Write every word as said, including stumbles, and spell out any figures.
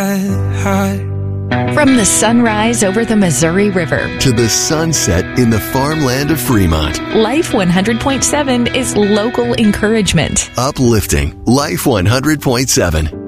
From the sunrise over the Missouri River to the sunset in the farmland of Fremont, Life one hundred point seven is local encouragement. uplifting Life one hundred point seven.